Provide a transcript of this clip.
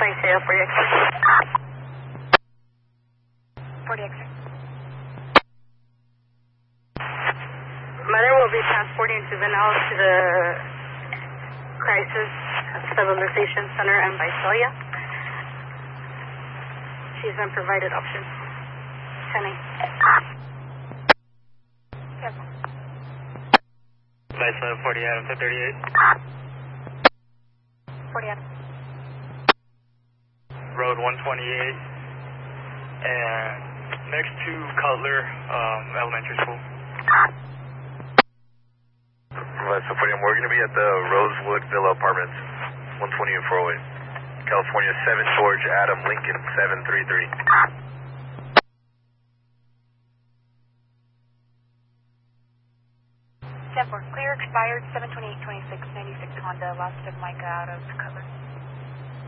22, 40X. 40X. Mother will be transporting juvenile to the Crisis Stabilization Center in Visalia. She's been provided options. 10-8. Visalia 40 Adam 38. 40 Adam. Road 128. And next to Cutler Elementary School. So we're going to be at the Rosewood Villa Apartments, 120 and 408. California 7 George Adam Lincoln 733. 10-4, clear expired 728-26, 96 Honda, lost of Micah out of cover.